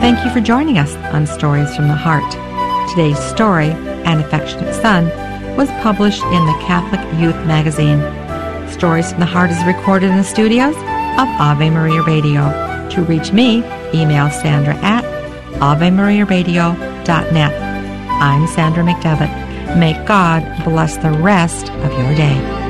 Thank you for joining us on Stories from the Heart. Today's story, An Affectionate Son, was published in the Catholic Youth Magazine. Stories from the Heart is recorded in the studios of Ave Maria Radio. To reach me, email Sandra at AveMariaRadio.net. I'm Sandra McDevitt. May God bless the rest of your day.